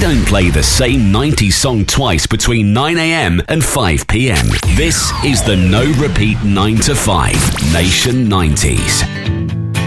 don't play the same 90s song twice between 9am and 5pm. This is the No Repeat 9 to 5 Nation 90s.